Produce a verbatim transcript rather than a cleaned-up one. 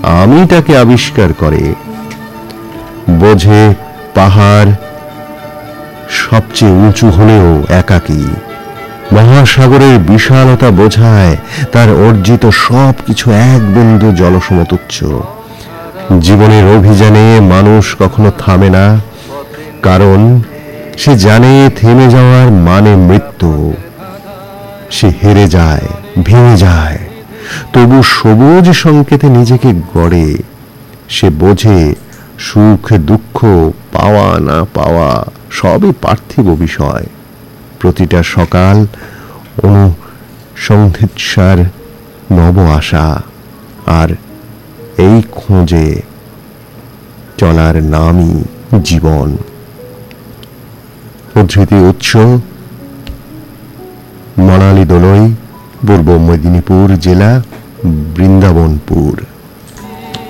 আমিটাকে আবিষ্কার করে। বোঝে পাহাড় সবচেয়ে উঁচু হলেও একাকী, মহাসাগরের বিশালতা বোঝায় তার অর্জিত সব কিছু এক বিন্দু জলসমতুচ্ছ। জীবনের অভিযানে মানুষ কখনো থামে না, কারণ সে জানে থেমে যাওয়ার মানে মৃত্যু। সে হেরে যায়, ভেঙে যায়, তবু সবুজ সংকেতে নিজেকে গড়ে। সে বোঝে সুখ দুঃখ, পাওয়া না পাওয়া সবই পার্থিব বিষয়। প্রতিটা সকাল অনুসন্ধিৎসার নব আশা, আর এই খোঁজে চলার নামই জীবন। উদ্ধৃতি উৎস মনালী দোলই, পূর্ব মেদিনীপুর জেলা, বৃন্দাবনপুর।